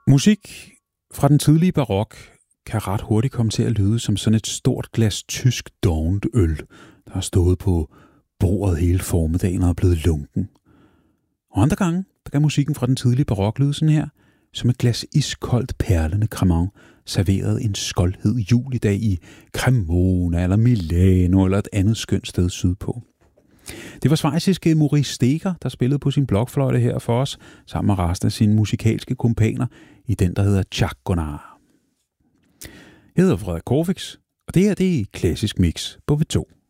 Musik fra den tidlige barok kan ret hurtigt komme til at lyde som sådan et stort glas tysk dovent øl, der har stået på bordet hele formiddagen og er blevet lunken. Og andre gange, der kan musikken fra den tidlige barok lyde sådan her, som et glas iskoldt perlende cremant, serveret en skoldhed julidag i Cremona eller Milano eller et andet skønt sted sydpå. Det var schweiziske Maurice Steger, der spillede på sin blokfløjte her for os, sammen med resten af sine musikalske kumpaner i den, der hedder Chaconar. Jeg hedder Frederik Korfix, og det her det er Klassisk Mix på P2.